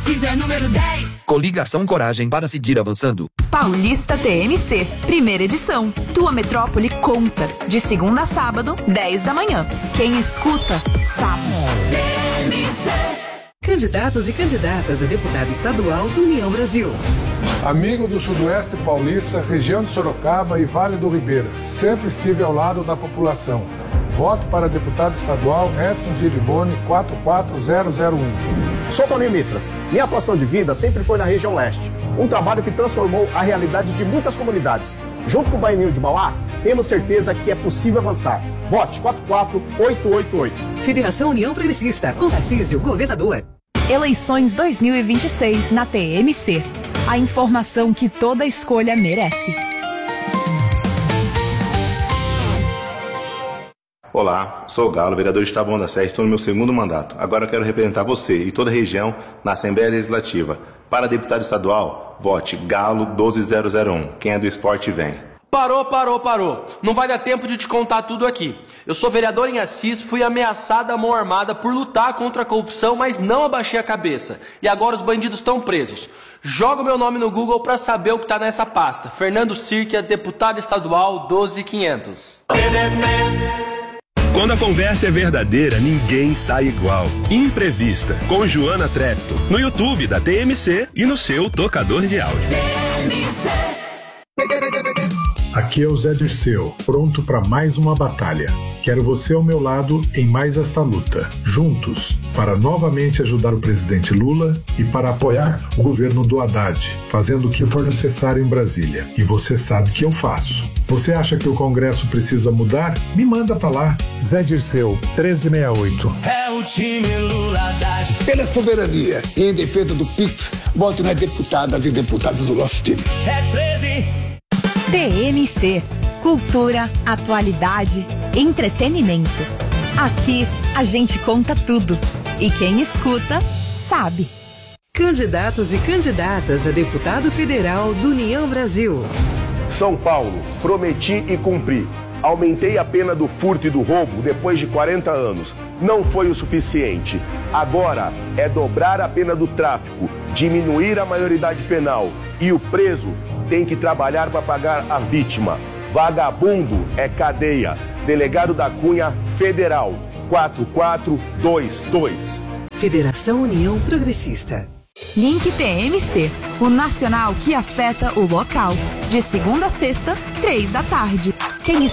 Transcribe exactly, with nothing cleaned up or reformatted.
Tarcísio é número dez. Coligação Coragem para seguir avançando. Paulista T M C, primeira edição. Tua metrópole conta. De segunda a sábado, dez da manhã. Quem escuta, sabe. T M C. Candidatos e candidatas a deputado estadual do União Brasil. Amigo do Sudoeste Paulista, região de Sorocaba e Vale do Ribeira. Sempre estive ao lado da população. Voto para deputado estadual Edson Giliboni quatro quatro zero zero um. Sou Toninho Mitras. Minha atuação de vida sempre foi na região leste. Um trabalho que transformou a realidade de muitas comunidades. Junto com o Baianinho de Mauá, temos certeza que é possível avançar. Vote quatro quatro oito oito oito. Federação União Progressista, com Tarcísio, governador. Eleições dois mil e vinte e seis na T M C. A informação que toda escolha merece. Olá, sou o Galo, vereador de Taboão da Serra, estou no meu segundo mandato. Agora eu quero representar você e toda a região na Assembleia Legislativa. Para deputado estadual, vote Galo doze zero zero um. Quem é do esporte vem. Parou, parou, parou. Não vai dar tempo de te contar tudo aqui. Eu sou vereador em Assis, fui ameaçado à mão armada por lutar contra a corrupção, mas não abaixei a cabeça. E agora os bandidos estão presos. Joga o meu nome no Google pra saber o que tá nessa pasta. Fernando Sirkia, deputado estadual doze mil e quinhentos. Quando a conversa é verdadeira, ninguém sai igual. Imprevista, com Joana Trepto, no YouTube da T M C e no seu tocador de áudio. Aqui é o Zé Dirceu, pronto para mais uma batalha. Quero você ao meu lado em mais esta luta. Juntos, para novamente ajudar o presidente Lula e para apoiar o governo do Haddad, fazendo o que for necessário em Brasília. E você sabe que eu faço. Você acha que o Congresso precisa mudar? Me manda pra lá. Zé Dirceu, treze sessenta e oito. É o time Lula Haddad. Pela soberania e em defesa do P I X, vote nas deputadas e deputados do nosso time. É treze. T M C. Cultura, atualidade, entretenimento. Aqui a gente conta tudo. E quem escuta, sabe. Candidatos e candidatas a deputado federal do União Brasil. São Paulo, prometi e cumpri. Aumentei a pena do furto e do roubo depois de quarenta anos. Não foi o suficiente. Agora é dobrar a pena do tráfico, diminuir a maioridade penal e o preso tem que trabalhar para pagar a vítima. Vagabundo é cadeia. Delegado da Cunha Federal, quatro quatro dois dois. Federação União Progressista. Link T M C, o nacional que afeta o local. De segunda a sexta, três da tarde. Quem